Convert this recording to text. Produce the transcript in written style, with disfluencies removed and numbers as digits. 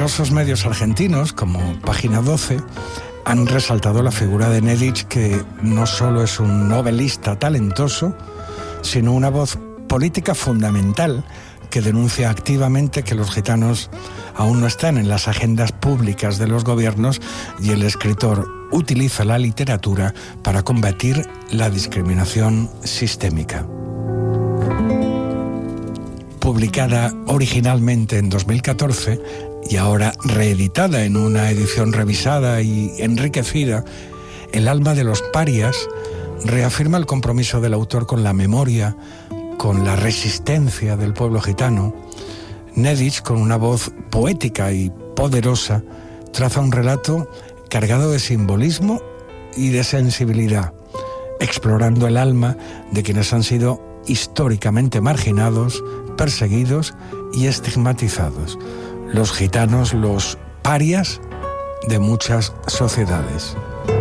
Numerosos medios argentinos, como Página 12, han resaltado la figura de Nedić, que no solo es un novelista talentoso, sino una voz política fundamental que denuncia activamente que los gitanos aún no están en las agendas públicas de los gobiernos, y el escritor utiliza la literatura para combatir la discriminación sistémica. Publicada originalmente en 2014 y ahora reeditada en una edición revisada y enriquecida, El alma de los parias reafirma el compromiso del autor con la memoria, con la resistencia del pueblo gitano. Nedić, con una voz poética y poderosa, traza un relato cargado de simbolismo y de sensibilidad, explorando el alma de quienes han sido históricamente marginados, perseguidos y estigmatizados. Los gitanos, los parias de muchas sociedades.